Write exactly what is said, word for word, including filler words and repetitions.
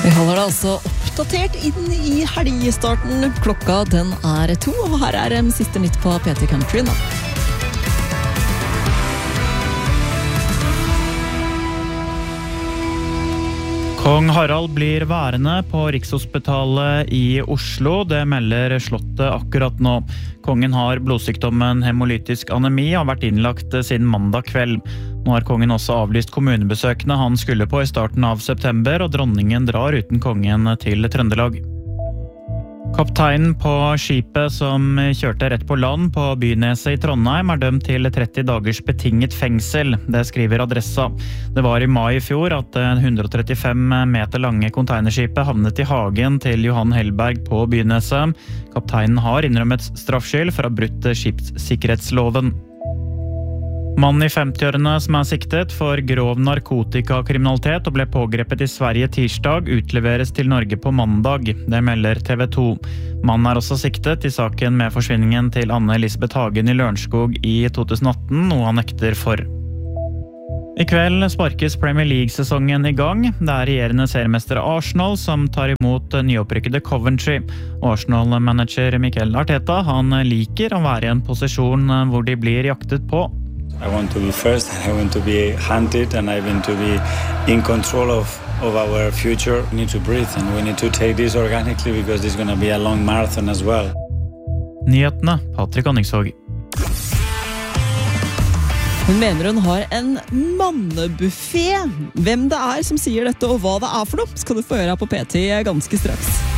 Vi holder det altså oppdatert inn i helgestarten. Klokka den er to, og her er det siste nytt på P T Country nå. Kong Harald blir værende på Rikshospitalet i Oslo. Det melder Slottet akkurat nå. Kongen har blodsykdommen hemolytisk anemi og har vært innlagt siden mandag kveld. Nå har kongen også avlyst kommunebesøkene han skulle på i starten av september, og dronningen drar uten kongen til Trøndelag. Kapteinen på skipet som kjørte rett på land på Byneset i Trondheim er dømt til tretti dagers betinget fengsel. Det skriver Adressa. Det var i mai i fjor at det hundre og trettifem meter lange containerskipet havnet i hagen til Johan Hellberg på Byneset. Kapteinen har innrømmet straffskyld for å ha brutt skipssikkerhetsloven. Mann i femtiårene som er siktet for grov narkotikakriminalitet og ble pågrepet i Sverige tirsdag, utleveres til Norge på mandag. Det melder T V to. Mannen er også siktet i saken med forsvinningen til Anne Elisabeth Hagen i Lørenskog i to tusen atten, noe han nekter for. I kveld sparkes Premier League-sesongen i gang. Det er regjerende seriemester Arsenal som tar imot nyopprykkede Coventry. Arsenal-manager Mikel Arteta, han liker å være i en posisjon hvor de blir jaktet på. I want to be first, I want to be hunted, and I want to be in control of, of our future. We need to breathe, and we need to take this organically because this is going to be a long marathon as well. Nyhetene, Patrick Anningsvåg. Hun mener hun har en mannebuffet. Hvem det er som sier dette og hva det er for noe, skal du få høre her på P T ganske straks.